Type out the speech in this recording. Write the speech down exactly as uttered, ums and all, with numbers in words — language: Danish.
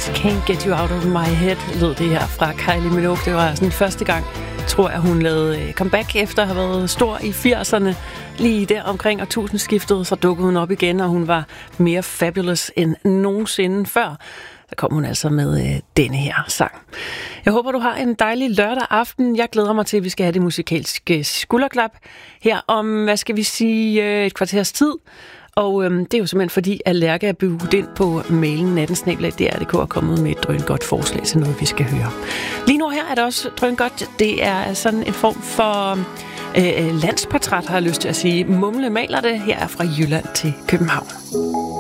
Just Can't Get You Out of My Head, lød det her fra Kylie Minogue. Det var sådan første gang, tror jeg, hun lavede comeback efter at have været stor i firserne. Lige der omkring årtusindskiftet, så dukkede hun op igen, og hun var mere fabulous end nogensinde før. Så kom hun altså med øh, denne her sang. Jeg håber, du har en dejlig lørdag aften. Jeg glæder mig til, at vi skal have det musikalske skulderklap her om, hvad skal vi sige, øh, et kvarters tid. Og øhm, det er jo simpelthen fordi, at Lærke er budt ind på mailen nattensnabel-a D R punktum D K og kommet med et drøngodt forslag til noget, vi skal høre. Lige nu her er det også drøngodt. Det er sådan en form for øh, landsportræt, har jeg lyst til at sige. Mumle maler det. Her er fra Jylland til København.